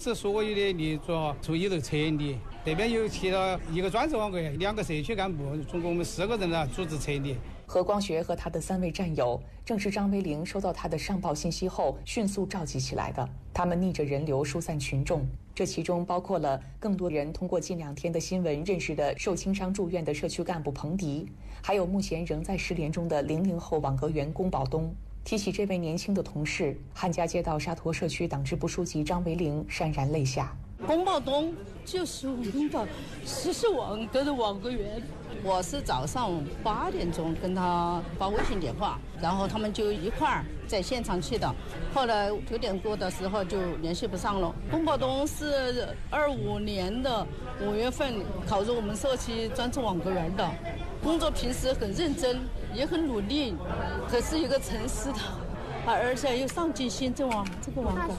置所有的立足注意这个撤离。这边有起了1个专职网格员，2个社区干部，总共我们4个人呢组织撤离。 何光学和他的3位战友正是张维龄收到他的上报信息后迅速召集起来的。他们逆着人流疏散群众，这其中包括了更多人通过近2天的新闻认识的受轻伤住院的社区干部彭迪，还有目前仍在失联中的00后网格员龚宝东。提起这位年轻的同事，汉家街道沙陀社区党支部书记张维龄潸然泪下。 龚宝东就是我们的40网格的网格员，我是早上8点钟跟他发微信电话，然后他们就一块儿在现场去的，后来9点多的时候就联系不上了。龚宝东是25年的5月份考入我们社区专职网格员的，工作平时很认真也很努力，可是一个诚实的，而且又上进心，这个网格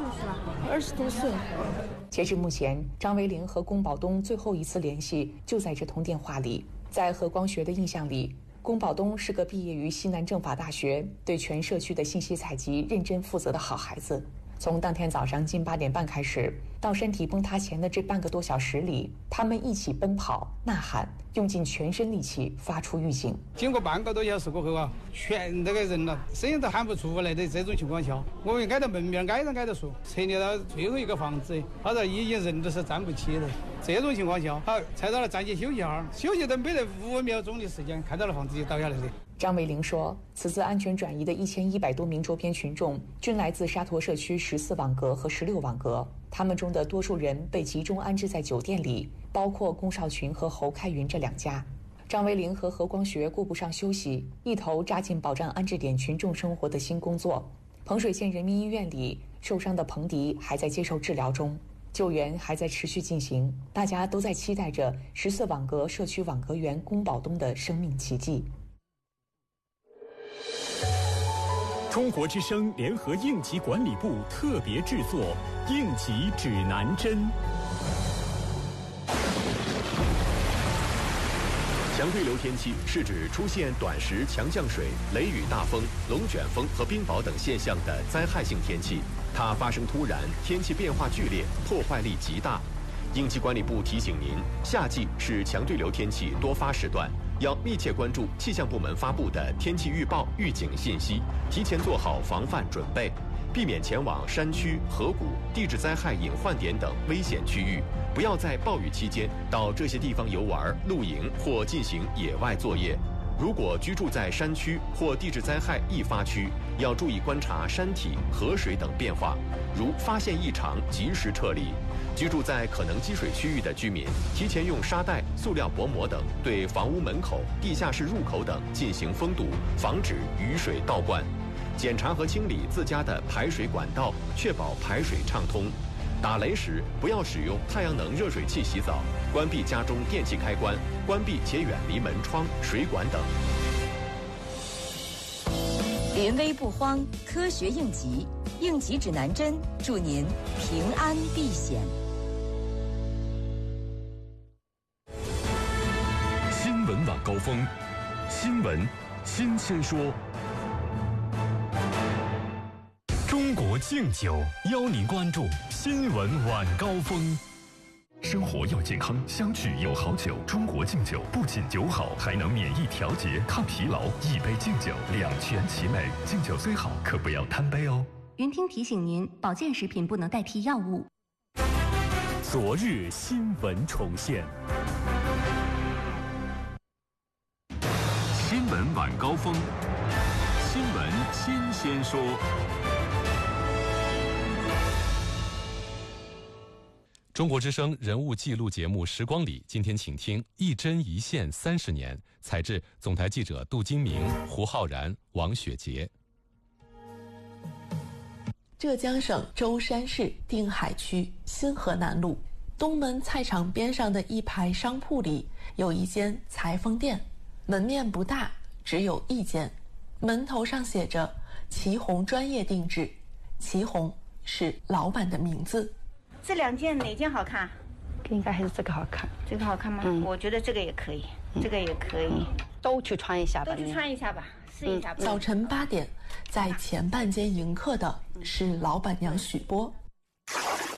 20多岁。 截至目前，张维龄和龚宝东最后一次联系就在这通电话里。在何光学的印象里，龚宝东是个毕业于西南政法大学，对全社区的信息采集认真负责的好孩子。从当天早上近8点半开始，到身体崩塌前的这半个多小时里，他们一起奔跑、呐喊，用尽全身力气发出预警。 经过半个多小时过后啊，全这个人了，声音都喊不出来的这种情况下，我们挨到门面挨着说，撤离到最后一个房子，他说已经人都是站不起的。这种情况下，好，才到了暂且休息一下，休息都没得5秒钟的时间，看到了房子就倒下来了。 张维龄说，此次安全转移的1100多名周边群众均来自沙陀社区14网格和16网格，他们中的多数人被集中安置在酒店里，包括龚少群和侯开云这2家。张维龄和何光学顾不上休息，一头扎进保障安置点群众生活的新工作。彭水县人民医院里，受伤的彭迪还在接受治疗中，救援还在持续进行，大家都在期待着14网格社区网格员龚宝东的生命奇迹。 中国之声联合应急管理部特别制作《应急指南针》。 强对流天气是指出现短时强降水、雷雨大风、龙卷风和冰雹等现象的灾害性天气，它发生突然，天气变化剧烈，破坏力极大。应急管理部提醒您，夏季是强对流天气多发时段，要密切关注气象部门发布的天气预报、预警信息，提前做好防范准备，避免前往山区、河谷、地质灾害隐患点等危险区域，不要在暴雨期间到这些地方游玩、露营或进行野外作业。如果居住在山区或地质灾害易发区，要注意观察山体、河水等变化，如发现异常及时撤离。居住在可能积水区域的居民，提前用沙袋、塑料薄膜等对房屋门口、地下室入口等进行封堵，防止雨水倒灌。检查和清理自家的排水管道，确保排水畅通。打雷时不要使用太阳能热水器洗澡，关闭家中电器开关，关闭且远离门窗、水管等。 临危不慌，科学应急，应急指南针，祝您平安避险。 新闻晚高峰，新闻新鲜说。中国敬酒邀您关注新闻晚高峰。生活要健康，相聚有好酒。中国敬酒不仅酒好，还能免疫调节、抗疲劳。一杯敬酒，两全其美。敬酒虽好，可不要贪杯哦。 云听提醒您，保健食品不能代替药物。 昨日新闻重现。新闻晚高峰，新闻新鲜说。 中国之声人物记录节目《时光里》，今天请听一针一线30年，采制总台记者杜金明、胡浩然、王雪杰。 浙江省舟山市定海区新河南路东门菜场边上的一排商铺里，有一间裁缝店，门面不大，只有一间，门头上写着祁红专业定制，祁红是老板的名字。 这2件哪件好看？ 应该还是这个好看。 这个好看吗？我觉得这个也可以，这个也可以， 都去穿一下吧。 都去穿一下吧，试一下吧。 早晨8点，在前半间迎客的是老板娘许波。